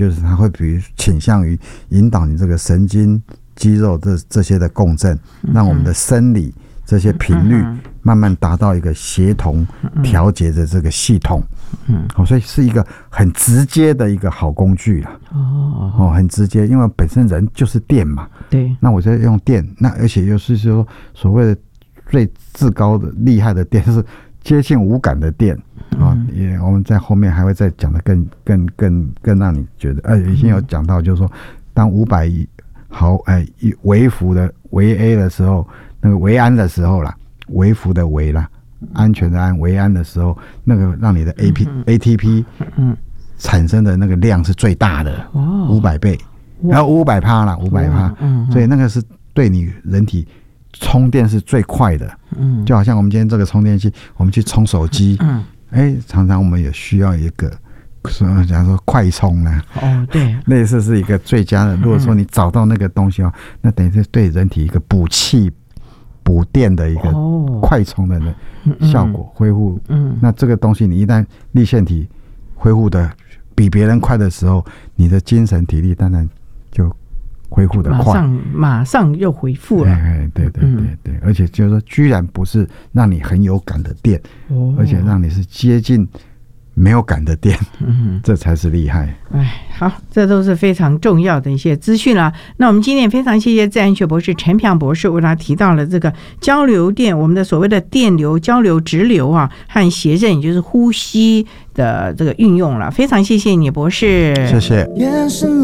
就是它会比如倾向于引导你这个神经肌肉这些的共振，让我们的生理这些频率慢慢达到一个协同调节的这个系统。所以是一个很直接的一个好工具啦。很直接，因为本身人就是电嘛。 对。 那我在用电，那而且又是说所谓的最至高的厉害的电，是接近无感的电。也我们在后面还会再讲的更让你觉得，已经有讲到，就是说，当500毫微伏的微 A 的时候，那个微安的时候啦，微伏的微啦，安全的安，微安的时候，那个让你的 ATP 产生的那个量是最大的，500倍，然后500%啦，500%，所以那个是对你人体充电是最快的。就好像我们今天这个充电器，我们去充手机，常常我们也需要一个，假如说快充呢， 对， 类似是一个最佳的。如果说你找到那个东西那等于是对人体一个补气、补电的一个快充的效果，恢复。那这个东西你一旦粒线体恢复的比别人快的时候，你的精神体力当然就恢复的快， 马上又恢复了。 对，而且就是说，居然不是让你很有感的电，而且让你是接近没有感的电，这才是厉害。 好，这都是非常重要的一些资讯啦。那我们今天也非常谢谢自然学博士陈平博士为他提到了这个交流电，我们的所谓的电流、交流、直流和谐振，也就是呼吸的这个运用了。非常谢谢你，博士。 谢谢。